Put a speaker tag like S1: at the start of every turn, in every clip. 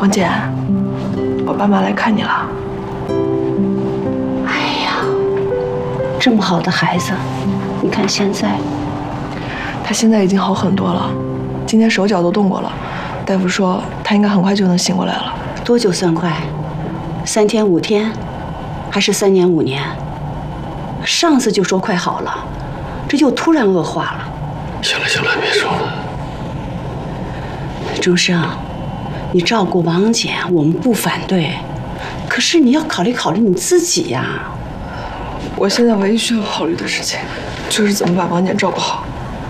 S1: 王姐，我爸妈来看你了。
S2: 哎呀，这么好的孩子，你看现在，
S1: 他现在已经好很多了，今天手脚都动过了，大夫说他应该很快就能醒过来了。
S2: 多久算快？3天5天，还是3年5年？上次就说快好了，这又突然恶化了。
S3: 行了行了，别说了。
S2: 钟生，你照顾王姐，我们不反对，可是你要考虑考虑你自己呀。
S1: 我现在唯一需要考虑的事情，就是怎么把王姐照顾好。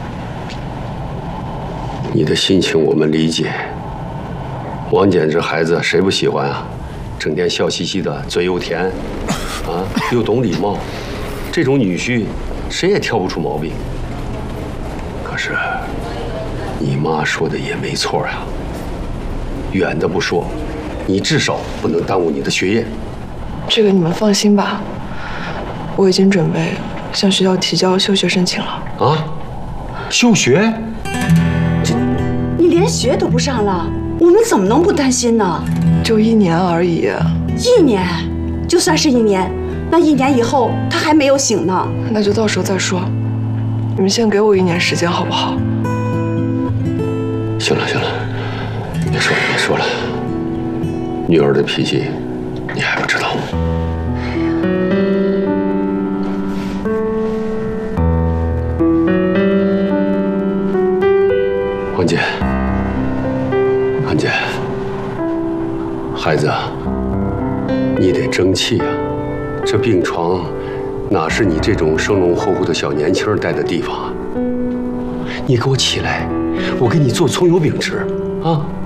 S3: 你的心情我们理解。王简这孩子谁不喜欢啊？整天笑嘻嘻的，嘴又甜，啊，又懂礼貌，这种女婿谁也挑不出毛病。可是，你妈说的也没错呀。远的不说，你至少不能耽误你的学业。
S1: 这个你们放心吧，我已经准备向学校提交休学申请了。
S3: 啊？休学？
S2: 你连学都不上了，我们怎么能不担心呢？
S1: 就1年而已。
S2: 1年，就算是1年，那1年以后他还没有醒呢。
S1: 那就到时候再说。你们先给我1年时间，好不好？
S3: 行了行了，别说了别说了，女儿的脾气你还不知道吗？王姐，王姐，孩子，你得争气啊！这病床哪是你这种生龙活虎的小年轻人待的地方啊！你给我起来，我给你做葱油饼吃啊！